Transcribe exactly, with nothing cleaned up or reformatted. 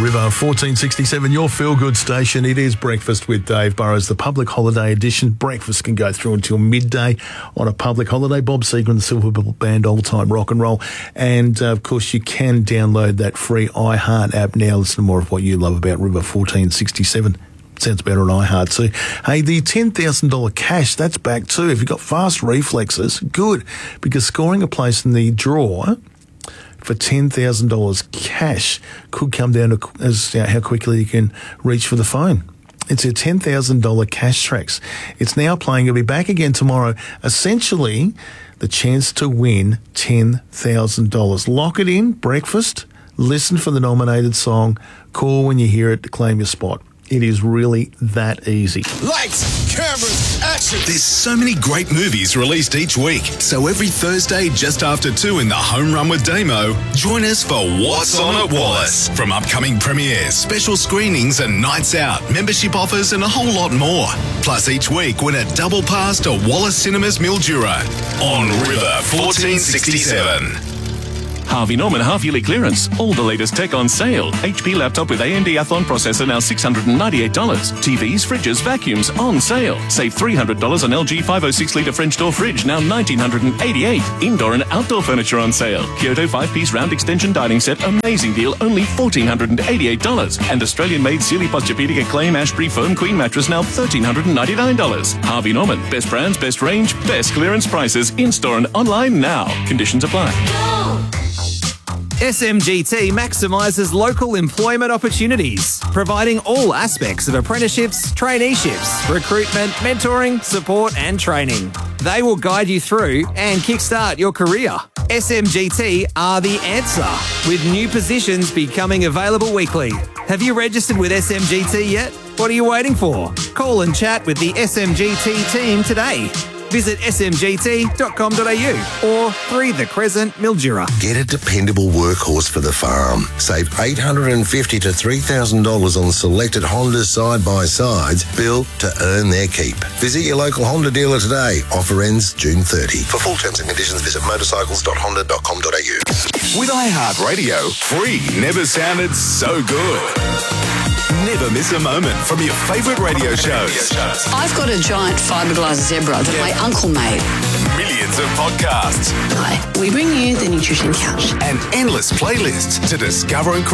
River, fourteen sixty-seven, your feel-good station. It is Breakfast with Dave Burrows, the public holiday edition. Breakfast can go through until midday on a public holiday. Bob Seger and the Silver Band, all-time rock and roll. And, uh, of course, you can download that free iHeart app now. Listen to more of what you love about River fourteen sixty-seven. Sounds better on iHeart too. Hey, the ten thousand dollars cash, that's back too. If you've got fast reflexes, good, because scoring a place in the draw for ten thousand dollars cash could come down to as, you know, how quickly you can reach for the phone. It's a ten thousand dollars cash tracks. It's now playing. It'll be back again tomorrow. Essentially, the chance to win ten thousand dollars. Lock it in, breakfast, listen for the nominated song, call when you hear it to claim your spot. It is really that easy. Lights, cameras, action. There's so many great movies released each week. So every Thursday just after two in the Home Run with Damo, join us for What's On at Wallace. From upcoming premieres, special screenings and nights out, membership offers and a whole lot more. Plus each week win a double pass to Wallace Cinemas Mildura on River fourteen sixty-seven. Harvey Norman half-yearly clearance. All the latest tech on sale. H P laptop with A M D Athlon processor now six hundred ninety-eight dollars. T Vs, fridges, vacuums on sale. Save three hundred dollars on L G five oh six litre French door fridge, now one thousand nine hundred eighty-eight dollars. Indoor and outdoor furniture on sale. Kyoto five-piece round extension dining set, amazing deal, only one thousand four hundred eighty-eight dollars. And Australian-made Sealy Posturepedic Acclaim Ashbury Foam Queen mattress, now one thousand three hundred ninety-nine dollars. Harvey Norman, best brands, best range, best clearance prices, in-store and online now. Conditions apply. S M G T maximises local employment opportunities, providing all aspects of apprenticeships, traineeships, recruitment, mentoring, support and training. They will guide you through and kickstart your career. S M G T are the answer, with new positions becoming available weekly. Have you registered with S M G T yet? What are you waiting for? Call and chat with the S M G T team today. Visit s m g t dot com dot a u or three The Crescent, Mildura. Get a dependable workhorse for the farm. Save eight hundred fifty dollars to three thousand dollars on selected Honda side-by-sides built to earn their keep. Visit your local Honda dealer today. Offer ends June thirtieth. For full terms and conditions, visit motorcycles dot honda dot com dot a u. With iHeartRadio, free never sounded so good. Never miss a moment from your favourite radio shows. I've got a giant fiberglass zebra that my uncle made. Millions of podcasts. Hi, we bring you the Nutrition Couch. And endless playlists to discover and create